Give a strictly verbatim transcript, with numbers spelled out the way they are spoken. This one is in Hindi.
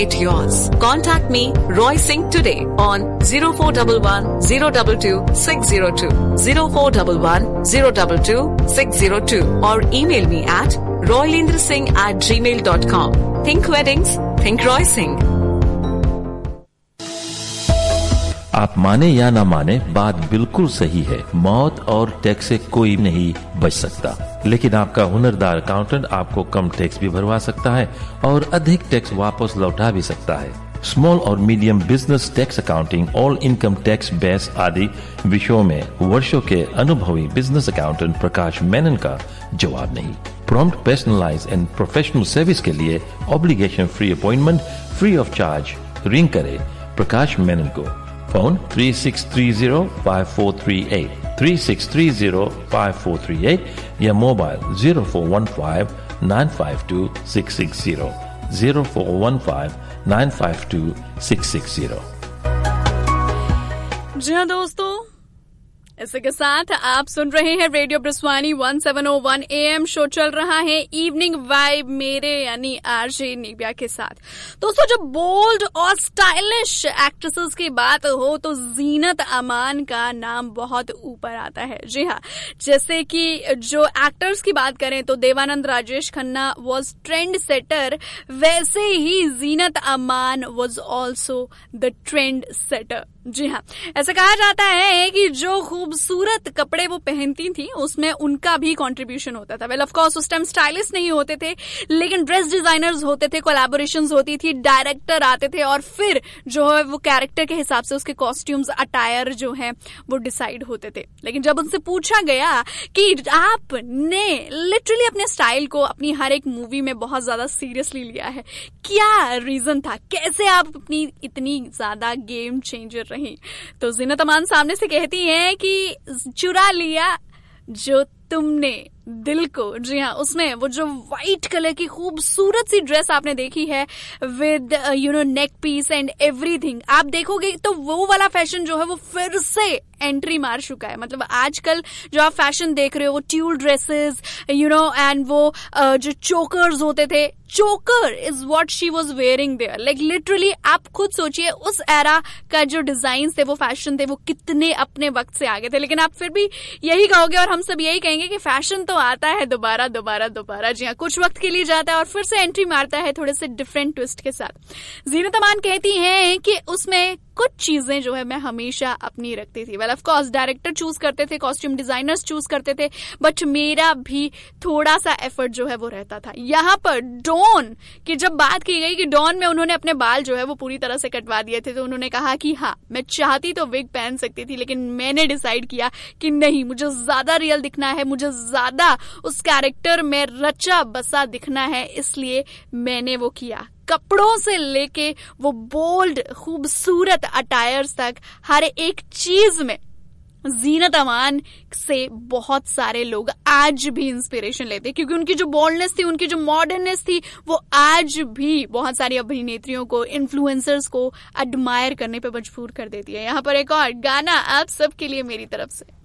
yours. Contact me, Roy Singh, today on zero four one one zero two two six zero two, zero four one one zero two two six zero two, or email me at roylendrasingh at gmail dot com. Think weddings, think Roy Singh. आप माने या ना माने, बात बिल्कुल सही है। मौत और टैक्स से कोई नहीं बच सकता, लेकिन आपका हुनरदार अकाउंटेंट आपको कम टैक्स भी भरवा सकता है और अधिक टैक्स वापस लौटा भी सकता है। स्मॉल और medium business tax accounting, all income tax base आदि विषयों में वर्षों के अनुभवी बिजनेस अकाउंटेंट प्रकाश मेनन का जवाब नहीं। Prompt, personalise and professional service के लिए obligation free appointment free of charge ring करे प्रकाश मेनन को। Phone three six three zero five four three eight, three six three zero five four three eight या mobile zero four one five nine five to six six zero, zero four one five nine five to six six zero. जी हाँ दोस्तों, इसी के साथ आप सुन रहे हैं radio ब्रिस्वानी one seven O one A M. Show चल रहा है इवनिंग वाइब मेरे यानी आरजे निव्या के साथ। दोस्तों, जब बोल्ड और स्टाइलिश एक्ट्रेसेस की बात हो तो जीनत अमान का नाम बहुत ऊपर आता है। जी हाँ, जैसे कि जो एक्टर्स की बात करें तो Devanand Rajesh Khanna was trend setter, वैसे ही Zeenat Aman was also the trend setter. जी हाँ, ऐसा कहा जाता है कि जो खूबसूरत कपड़े वो पहनती थी उसमें उनका भी कंट्रीब्यूशन होता था। वेल ऑफ कोर्स उस टाइम स्टाइलिस्ट नहीं होते थे, लेकिन ड्रेस डिजाइनर्स होते थे, कोलैबोरेशंस होती थी, डायरेक्टर आते थे और फिर जो है वो कैरेक्टर के हिसाब से उसके कॉस्ट्यूम्स, अटायर जो है वो डिसाइड होते थे। लेकिन जब उनसे पूछा गया कि आपने लिटरली अपने स्टाइल को अपनी हर एक मूवी में बहुत ज्यादा सीरियसली लिया है, क्या रीजन था, कैसे आप अपनी इतनी ज्यादा गेम चेंजर रही, तो जीनत अमान सामने से कहती हैं कि चुरा लिया जो तुमने दिल को। जी हाँ, उसमें वो जो व्हाइट कलर की खूबसूरत सी ड्रेस आपने देखी है with you know neck piece and everything, आप देखोगे तो वो वाला फैशन जो है वो फिर से एंट्री मार चुका है। मतलब आजकल जो आप फैशन देख रहे हो वो tulle dresses you know and वो uh, जो चोकर्स होते थे, चोकर is what she was wearing there. Like literally आप खुद सोचिए उस एरा का जो डिजाइन थे, वो फैशन थे, वो कितने अपने वक्त से आगे थे। लेकिन आप फिर भी यही कहोगे और हम सब यही कहेंगे कि फैशन तो आता है दोबारा दोबारा दोबारा। जी हाँ, कुछ वक्त के लिए जाता है और फिर से एंट्री मारता है थोड़े से डिफरेंट ट्विस्ट के साथ। जीनत अमान कहती हैं कि उसमें कुछ चीजें जो है मैं हमेशा अपनी रखती थी। Well of course director choose करते थे, कॉस्ट्यूम डिजाइनर्स चूज करते थे, बट मेरा भी थोड़ा सा एफर्ट जो है वो रहता था। यहाँ पर डॉन की जब बात की गई कि डॉन में उन्होंने अपने बाल जो है वो पूरी तरह से कटवा दिए थे, तो उन्होंने कहा कि हाँ, मैं चाहती तो विग पहन सकती थी, लेकिन मैंने डिसाइड किया कि नहीं, मुझे ज्यादा रियल दिखना है, मुझे ज्यादा उस कैरेक्टर में रचा बसा दिखना है, इसलिए मैंने वो किया। कपड़ों से लेके वो बोल्ड खूबसूरत अटायर्स तक हर एक चीज में जीनत अमान से बहुत सारे लोग आज भी इंस्पिरेशन लेते, क्योंकि उनकी जो बोल्डनेस थी, उनकी जो मॉडर्ननेस थी, वो आज भी बहुत सारी अभिनेत्रियों को, इन्फ्लुएंसर्स को एडमायर करने पे मजबूर कर देती है। यहाँ पर एक और गाना आप सबके लिए मेरी तरफ से।